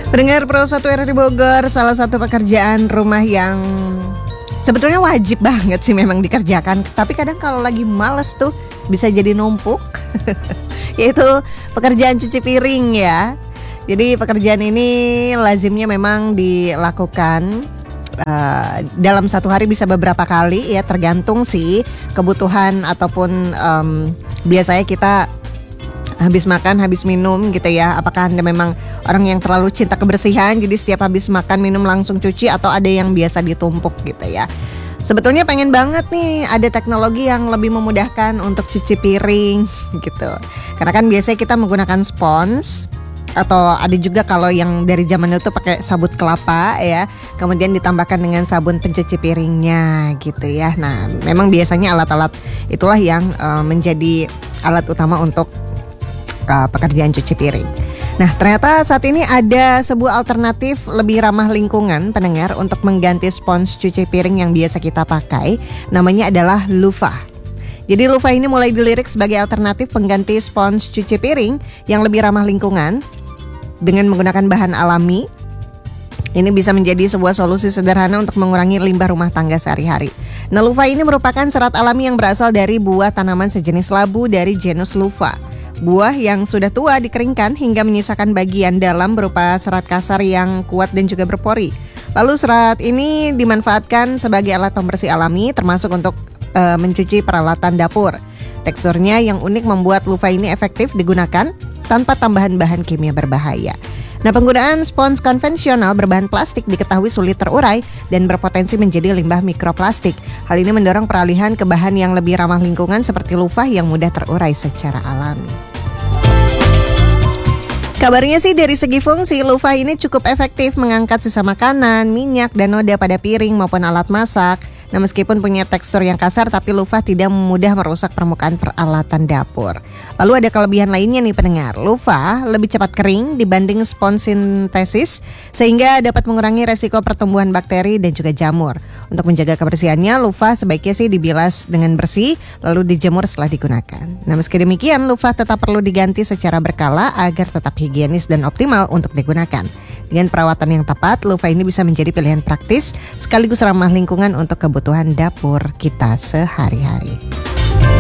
Pendengar Pro 1 RRI Bogor, salah satu pekerjaan rumah yang sebetulnya wajib banget sih memang dikerjakan, tapi kadang kalau lagi males tuh bisa jadi numpuk. Yaitu pekerjaan cuci piring ya. Jadi pekerjaan ini lazimnya memang dilakukan dalam satu hari bisa beberapa kali ya, tergantung sih kebutuhan ataupun biasanya kita habis makan, habis minum gitu ya. Apakah Anda memang orang yang terlalu cinta kebersihan, jadi setiap habis makan minum langsung cuci, atau ada yang biasa ditumpuk gitu ya. Sebetulnya pengen banget nih ada teknologi yang lebih memudahkan untuk cuci piring gitu. Karena kan biasanya kita menggunakan spons, atau ada juga kalau yang dari zaman itu pakai sabut kelapa ya, kemudian ditambahkan dengan sabun pencuci piringnya gitu ya. Nah, memang biasanya alat-alat itulah yang menjadi alat utama untuk pekerjaan cuci piring. Nah, ternyata saat ini ada sebuah alternatif lebih ramah lingkungan pendengar untuk mengganti spons cuci piring yang biasa kita pakai. Namanya adalah loofah. Jadi loofah ini mulai dilirik sebagai alternatif pengganti spons cuci piring yang lebih ramah lingkungan dengan menggunakan bahan alami. Ini bisa menjadi sebuah solusi sederhana untuk mengurangi limbah rumah tangga sehari-hari. Nah, loofah ini merupakan serat alami yang berasal dari buah tanaman sejenis labu dari genus loofah. Buah yang sudah tua dikeringkan hingga menyisakan bagian dalam berupa serat kasar yang kuat dan juga berpori. Lalu serat ini dimanfaatkan sebagai alat pembersih alami, termasuk untuk mencuci peralatan dapur. Teksturnya yang unik membuat loofah ini efektif digunakan tanpa tambahan bahan kimia berbahaya. Nah, penggunaan spons konvensional berbahan plastik diketahui sulit terurai dan berpotensi menjadi limbah mikroplastik. Hal ini mendorong peralihan ke bahan yang lebih ramah lingkungan seperti loofah yang mudah terurai secara alami. Kabarnya sih dari segi fungsi, loofah ini cukup efektif mengangkat sisa makanan, minyak, dan noda pada piring maupun alat masak. Nah, meskipun punya tekstur yang kasar, tapi loofah tidak mudah merusak permukaan peralatan dapur. Lalu ada kelebihan lainnya nih pendengar. Loofah lebih cepat kering dibanding spons sintesis, sehingga dapat mengurangi resiko pertumbuhan bakteri dan juga jamur. Untuk menjaga kebersihannya, loofah sebaiknya sih dibilas dengan bersih, lalu dijemur setelah digunakan. Nah, meski demikian, loofah tetap perlu diganti secara berkala agar tetap higienis dan optimal untuk digunakan. Dengan perawatan yang tepat, loofah ini bisa menjadi pilihan praktis sekaligus ramah lingkungan untuk kebutuhan dapur kita sehari-hari.